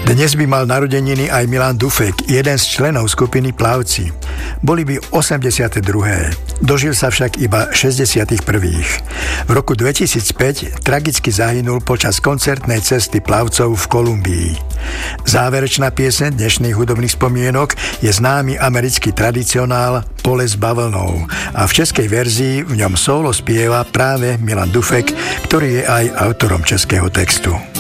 Dnes by mal narodeniny aj Milan Dufek, jeden z členov skupiny Plavci. Boli by 82. Dožil sa však iba 61. V roku 2005 tragicky zahynul počas koncertnej cesty plavcov v Kolumbii. Záverečná pieseň dnešných hudobných spomienok je známy americký tradicionál Pole s bavlnou a v českej verzii v ňom solo spieva práve Milan Dufek, ktorý je aj autorom českého textu.